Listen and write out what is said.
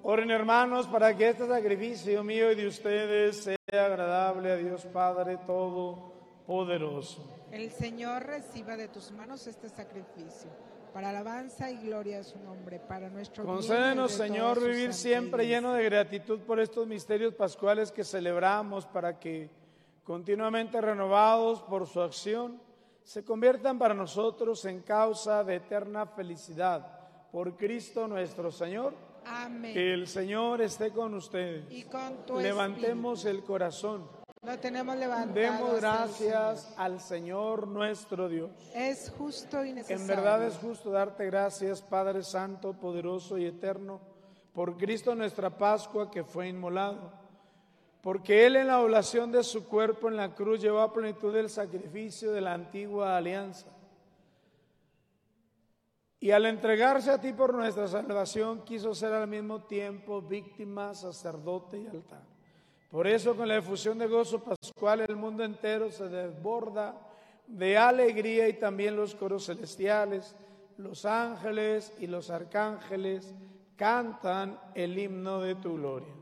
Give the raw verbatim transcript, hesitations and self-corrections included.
Oren, hermanos, para que este sacrificio mío y de ustedes sea agradable a Dios Padre Todopoderoso. El Señor reciba de tus manos este sacrificio, para alabanza y gloria de su nombre, para nuestro bien. Concédenos, y de Señor, toda su vivir santa siempre Iglesia. lleno de gratitud por estos misterios pascuales que celebramos, para que, continuamente renovados por su acción, se conviertan para nosotros en causa de eterna felicidad. Por Cristo nuestro Señor. Amén. Que el Señor esté con ustedes. Y con tu Levantemos espíritu. el corazón. Lo tenemos levantado. Demos hacia el gracias Señor. al Señor nuestro Dios. Es justo y necesario. En verdad es justo darte gracias, Padre Santo, poderoso y eterno, por Cristo nuestra Pascua que fue inmolado. Porque Él en la oblación de su cuerpo en la cruz llevó a plenitud el sacrificio de la antigua alianza. Y al entregarse a ti por nuestra salvación, quiso ser al mismo tiempo víctima, sacerdote y altar. Por eso, con la efusión de gozo pascual, el mundo entero se desborda de alegría, y también los coros celestiales, los ángeles y los arcángeles cantan el himno de tu gloria.